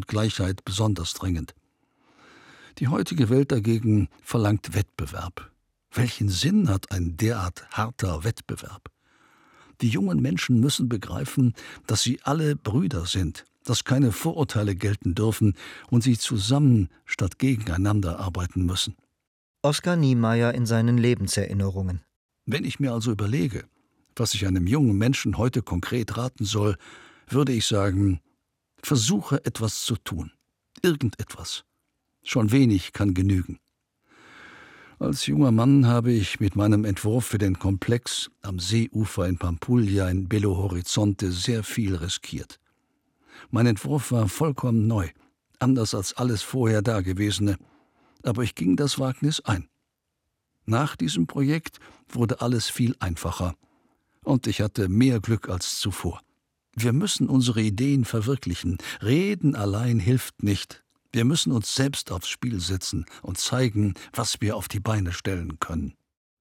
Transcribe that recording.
und Gleichheit besonders dringend. Die heutige Welt dagegen verlangt Wettbewerb. Welchen Sinn hat ein derart harter Wettbewerb? Die jungen Menschen müssen begreifen, dass sie alle Brüder sind, dass keine Vorurteile gelten dürfen und sie zusammen statt gegeneinander arbeiten müssen. Oskar Niemeyer in seinen Lebenserinnerungen. Wenn ich mir also überlege, was ich einem jungen Menschen heute konkret raten soll, würde ich sagen, versuche etwas zu tun. Irgendetwas. Schon wenig kann genügen. Als junger Mann habe ich mit meinem Entwurf für den Komplex am Seeufer in Pampulha in Belo Horizonte sehr viel riskiert. Mein Entwurf war vollkommen neu, anders als alles vorher Dagewesene, aber ich ging das Wagnis ein. Nach diesem Projekt wurde alles viel einfacher und ich hatte mehr Glück als zuvor. Wir müssen unsere Ideen verwirklichen. Reden allein hilft nicht. Wir müssen uns selbst aufs Spiel setzen und zeigen, was wir auf die Beine stellen können.